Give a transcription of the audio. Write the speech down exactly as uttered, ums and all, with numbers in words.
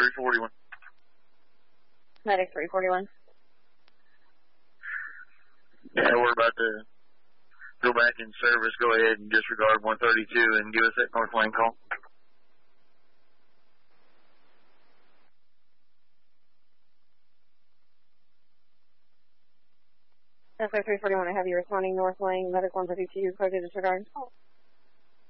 three forty-one. Medic three forty-one. Yeah, we're about to go back in service. Go ahead and disregard one thirty-two and give us that north lane call. That's three forty-one. I have you responding north lane, medic one thirty-two, clear to disregard.